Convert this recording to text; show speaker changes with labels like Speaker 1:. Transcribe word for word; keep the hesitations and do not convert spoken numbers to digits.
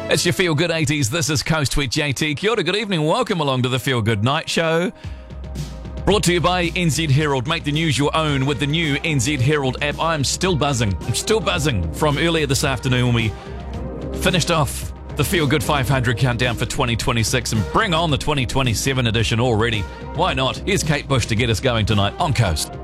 Speaker 1: It's your Feel Good eighties. This is Coast with J T. Kia ora, good evening. Welcome along to the Feel Good Night Show. Brought to you by N Z Herald. Make the news your own with the new N Z Herald app. I'm still buzzing. I'm still buzzing from earlier this afternoon when we finished off the Feel Good five hundred countdown for twenty twenty-six and bring on the twenty twenty-seven edition already. Why not? Here's Kate Bush to get us going tonight on Coast.